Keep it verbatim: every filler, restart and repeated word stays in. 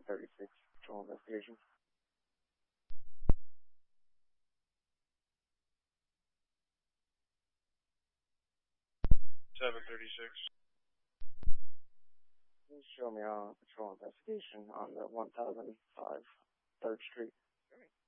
thirty-six, patrol investigation. seven thirty-six. Please show me a patrol investigation on the one thousand five third Street.